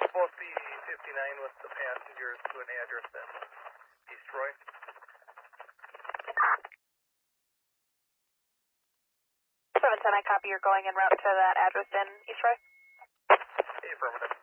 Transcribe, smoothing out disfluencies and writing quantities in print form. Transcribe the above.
both the 59 with the passengers to an address in East Roy. 710, I copy. You're going en route to that address in East Roy. Affirmative.